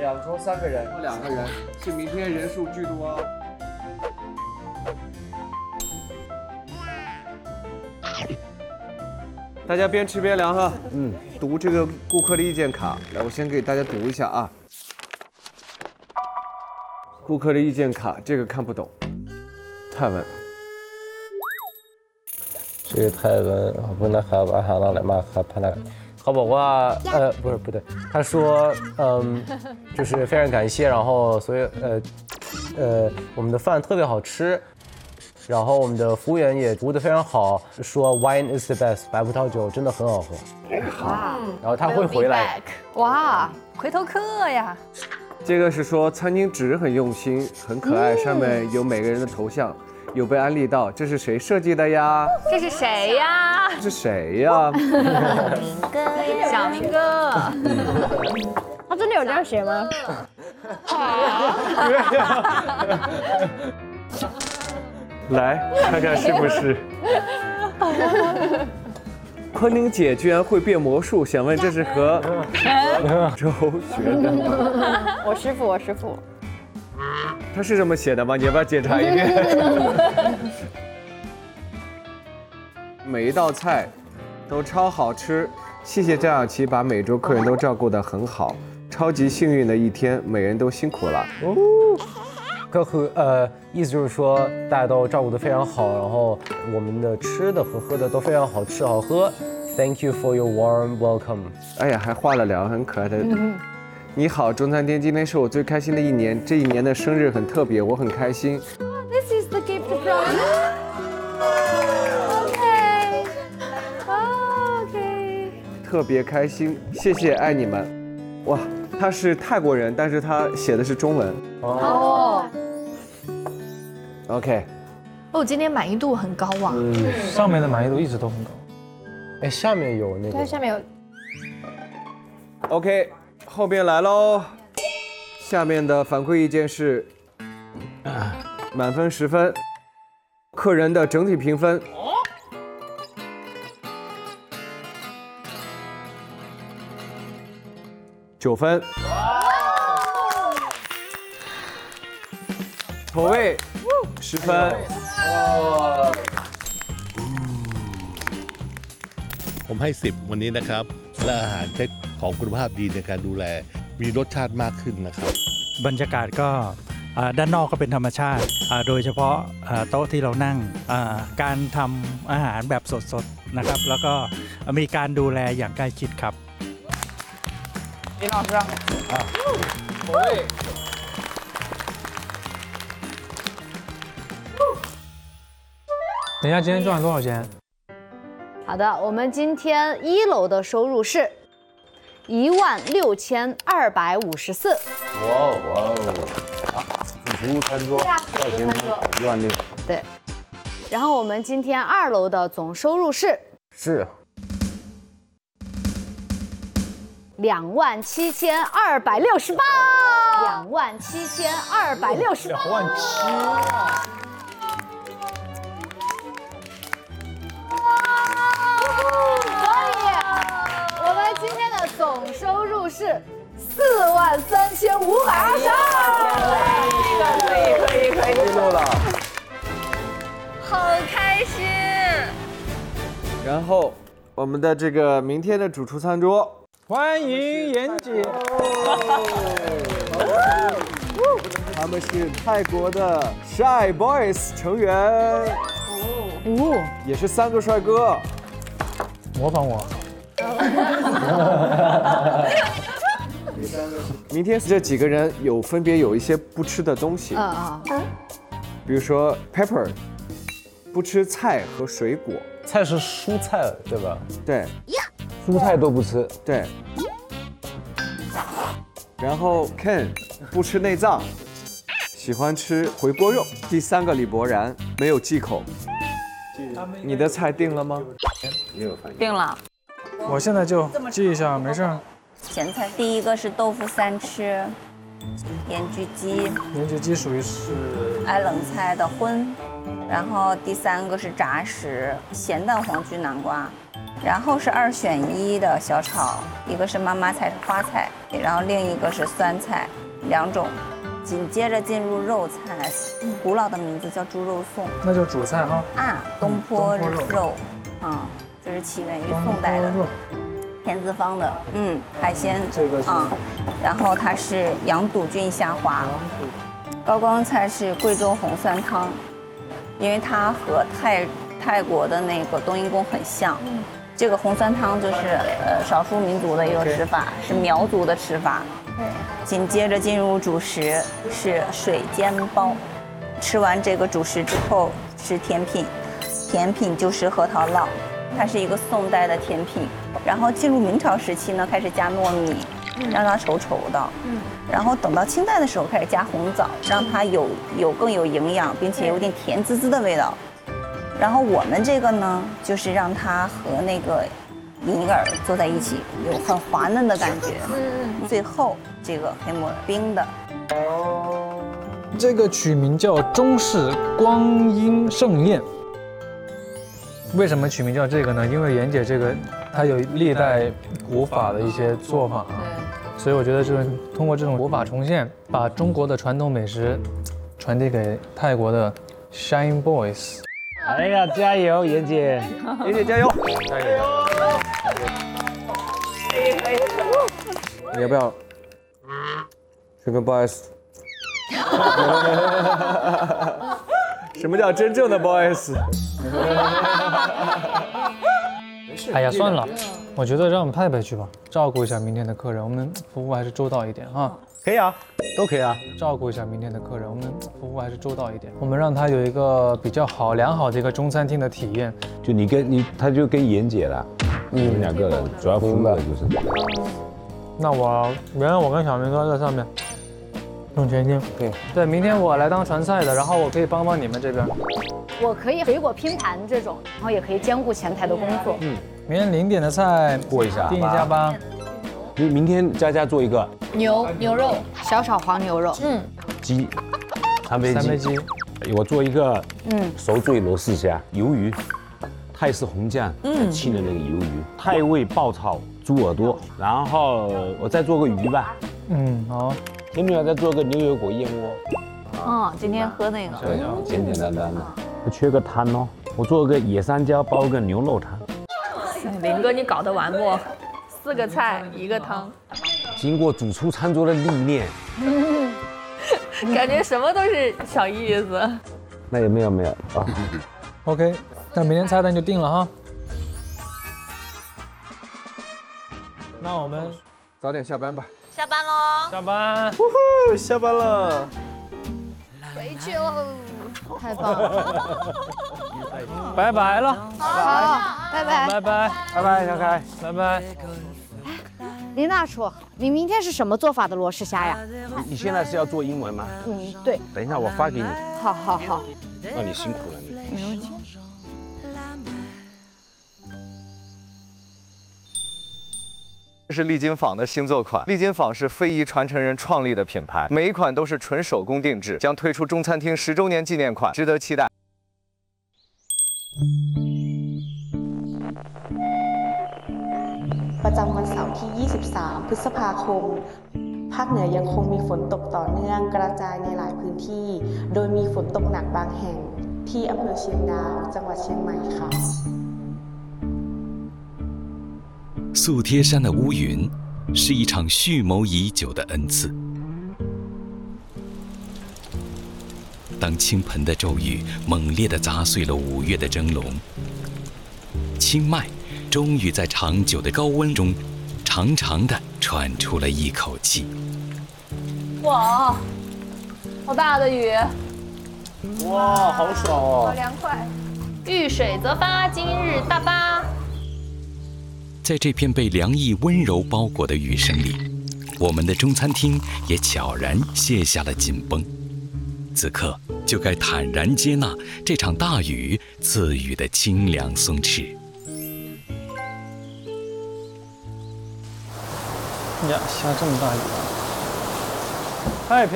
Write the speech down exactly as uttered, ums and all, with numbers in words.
两桌三个人，两个人是明天人数巨多哦。大家边吃边聊哈。嗯，读这个顾客的意见卡，来，我先给大家读一下啊。顾客的意见卡，这个看不懂，泰文。 ชื่อไทยว่าขอบคุณนะครับอาหารอร่อยมากครับพนักเขาบอกว่าเออ不是不对他说嗯就是非常感谢然后所以呃呃我们的饭特别好吃然后我们的服务员也服务得非常好说 wine is the best 白葡萄酒真的很好喝哇， 然后他会回来哇，回头客呀！ 这个是说餐厅纸很用心，很可爱，上面有每个人的头像。 有被安利到，这是谁设计的呀？ 这是谁呀？ 这是谁呀？ 明哥，小明哥。 他真的有这样写吗？ 来看看是不是？昆凌姐居然会变魔术，想问这是和周学的吗？ 我师傅，我师傅。 他是这么写的吗？你要不要检查一遍？每一道菜都超好吃，谢谢张小琪把每桌客人都照顾得很好，超级幸运的一天，每人都辛苦了。哦， ก็คือ呃意思就是说大家都照顾得非常好，然后我们的吃的和喝的都非常好吃好喝。Thank you for your warm welcome。 哎呀，还画了两个很可爱的。嗯 你好，中餐厅，今天是我最开心的一年，这一年的生日很特别，我很开心。 This is the gift from. Okay. Okay. 特别开心，谢谢，爱你们。哇，他是泰国人，但是他写的是中文。 哦。 OK。 哦，今天满意度很高啊。 嗯，上面的满意度一直都很高。 哎，下面有那个。 对，下面有。 OK。 后面来喽，下面的反馈意见是，满分十分，客人的整体评分九分，口味十分。 ผมให้สิบวันนี้นะครับและอาหารเช็คของคุณภาพดีในการดูแลมีรสชาติมากขึ้นนะครับบรรยากาศก็ด้านนอกก็เป็นธรรมชาติโดยเฉพาะโต๊ะที่เรานั่งการทำอาหารแบบสดๆนะครับแล้วก็มีการดูแลอย่างใกล้ชิดครับ林老师啊，口味。 等一下，今天赚了多少钱？ 好的，我们今天一楼的收入是一万六千二百五十四。 哇哦哇哦！服务餐桌，多少钱？一万六。 对。然后我们今天二楼的总收入是是两万七千二百六十八。两万七千二百六十八。 两万七。 今天的总收入是四万三千五百二十二， 可以可以可以可以， 记录了， 好开心。 然后我们的这个明天的主厨餐桌， 欢迎妍姐。 他们是泰国的 Shy Boys 成员，哦，也是三个帅哥， 模仿我。 明天这几个人有分别有一些不吃的东西， 嗯嗯， 比如说 Pepper 不吃菜和水果， 菜是蔬菜对吧？ 对， 蔬菜都不吃。 对。然后 Ken 不吃内脏，喜欢吃回锅肉。第三个李博然没有忌口。你的菜定了吗？ 定了。 我现在就记一下，没事。 咸菜第一个是豆腐三吃，盐焗鸡， 盐焗鸡属于是爱冷菜的荤，然后第三个是炸食，咸蛋黄焗南瓜， 然后是二选一的小炒，一个是妈妈菜是花菜，然后另一个是酸菜，两种。紧接着进入肉菜，古老的名字叫猪肉粽。 那就主菜哈。 啊，东坡东坡肉，啊，这是起源于宋代的田字方的，嗯，海鲜， 这个是啊，然后它是羊肚菌虾滑。高光菜是贵州红酸汤，因为它和泰泰国的那个冬阴功很像。这个红酸汤就是呃少数民族的一个吃法，是苗族的吃法。紧接着进入主食是水煎包，吃完这个主食之后是甜品，甜品就是核桃烙，它是一个宋代的甜品。然后进入明朝时期呢，开始加糯米，让它稠稠的。嗯。然后等到清代的时候开始加红枣，让它有有更有营养，并且有点甜滋滋的味道。然后我们这个呢，就是让它和那个银耳做在一起，有很滑嫩的感觉。嗯。最后这个黑木耳冰的。 这个取名叫中式光阴盛宴。为什么取名叫这个呢？因为妍姐这个它有历代古法的一些做法，所以我觉得就是通过这种古法重现，把中国的传统美食传递给泰国的 Shine Boys。 哎呀，加油，妍姐！ 妍姐加油！ 加油！ 可以可以。 你要不要说个不好意思？什么叫真正的不好意思？ 哎呀，算了，我觉得让派派去吧，照顾一下明天的客人，我们服务还是周到一点哈。 可以啊，都可以啊。 照顾一下明天的客人，我们服务还是周到一点，我们让他有一个比较好、良好的一个中餐厅的体验。 就你跟你，他就跟妍姐了，你们两个人主要服务的就是。 那我原来我跟小明哥在上面弄前厅， 对对，明天我来当传菜的，然后我可以帮帮你们这边。 我可以水果拼盘这种，然后也可以兼顾前台的工作。 嗯，明天零点的菜过一下， 定一下吧。 明明天佳佳做一个牛牛肉，小炒黄牛肉，嗯， 鸡，三杯鸡， 三杯鸡， 我做一个嗯熟醉螺丝虾，鱿鱼，泰式红酱，嗯，沁的那个鱿鱼，泰味爆炒猪耳朵，然后我再做个鱼吧， 嗯，好， 天女儿再做个牛油果燕窝， 嗯，今天喝那个， 对，简简单单的，不缺个汤哦，我做个野山椒煲个牛肉汤， 林哥你搞得完不？四个菜一个汤， 经过主厨餐桌的历练， 感觉什么都是小意思。 那也没有没有啊 ，OK， 那明天菜单就定了哈。那我们早点下班吧。 下班喽！ 下班， 呼，下班了。 回去喽，太棒了！ 拜拜了， 好，拜拜， 拜拜， 拜拜，小凯， 拜拜。 林大厨，你明天是什么做法的罗氏虾呀？ 你你现在是要做英文吗？ 嗯，对。 等一下我发给你。 好好好。 那你辛苦了你。 没问题。 这是丽晶坊的新作款。丽晶坊是非遗传承人创立的品牌，每一款都是纯手工定制，将推出中餐厅十周年纪念款，值得期待。 ประจำวันเสาร์ที่ ยี่สิบสาม พฤษภาคม ภาคเหนือยังคงมีฝนตกต่อเนื่องกระจายในหลายพื้นที่ โดยมีฝนตกหนักบางแห่งที่อำเภอเชียงดาว จังหวัดเชียงใหม่ค่ะ素贴山的乌云是一场蓄谋已久的恩赐。当倾盆的骤雨猛烈地砸碎了五月的蒸笼，清迈终于在长久的高温中长长地喘出了一口气。 哇，好大的雨！ 哇，好爽哦！ 好凉快。遇水则发，今日大发。 在这片被凉意温柔包裹的雨声里，我们的中餐厅也悄然卸下了紧绷。此刻就该坦然接纳这场大雨赐予的清凉松弛。 呀，下这么大雨啊！太漂亮了。